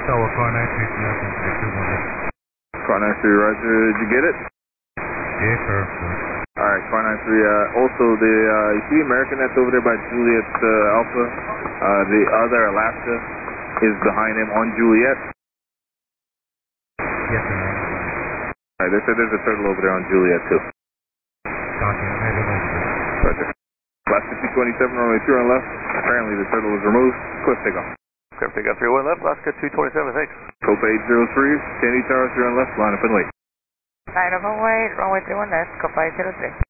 Tower car 93 from Alpha, 21 left. Car 93, roger. Did you get it? Yes, sir. Alright, car 93. Also, you see the American that's over there by Juliet Alpha? The other Alaska is behind him on Juliet. Yes, sir. Alright, they said there's a turtle over there on Juliet, too. Copy, I'm heading over there. Roger. Alaska 227, runway 3 on left. Apparently the turtle was removed. Clear takeoff. Clear takeoff 31 left, Alaska 227, thanks. Copa 803, Kennedy Tower 3 on left, line up and wait. Line up and wait, runway 31 left, Copa 803.